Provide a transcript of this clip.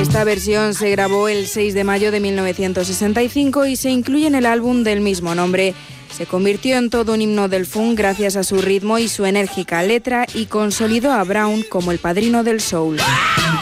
Esta versión se grabó el 6 de mayo de 1965 y se incluye en el álbum del mismo nombre. Se convirtió en todo un himno del funk gracias a su ritmo y su enérgica letra y consolidó a Brown como el padrino del soul.